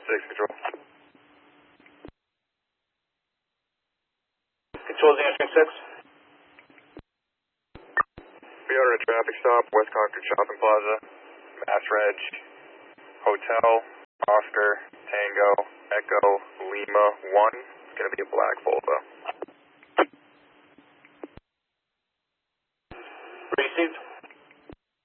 6, control. Control the Airstream 6. We ordered a traffic stop, West Concord Shopping Plaza, Mass Reg, Hotel, Oscar, Tango, Echo, Lima 1. It's going to be a black Volvo.